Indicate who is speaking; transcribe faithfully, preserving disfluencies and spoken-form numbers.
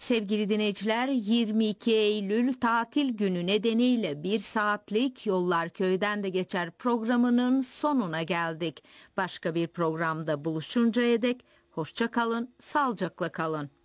Speaker 1: Sevgili dinleyiciler, yirmi iki Eylül tatil günü nedeniyle bir saatlik Yollar Köy'den de geçer programının sonuna geldik. Başka bir programda buluşuncaya dek hoşça kalın, sağlıcakla kalın.